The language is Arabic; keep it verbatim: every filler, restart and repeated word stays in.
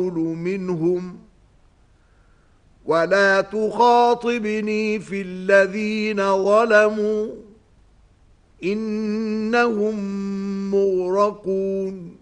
منهم ولا تخاطبني في الذين ظلموا إنهم مغرقون.